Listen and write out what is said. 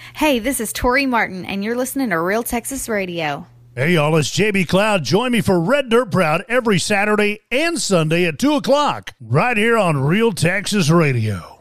Hey, this is Tori Martin, and you're listening to Real Texas Radio. Hey, y'all, it's JB Cloud. Join me for Red Dirt Proud every Saturday and Sunday at 2 o'clock, right here on Real Texas Radio.